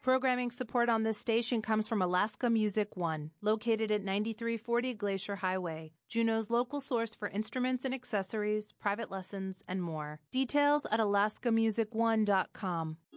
Programming support on this station comes from Alaska Music One, located at 9340 Glacier Highway, Juneau's local source for instruments and accessories, private lessons, and more. Details at alaskamusicone.com.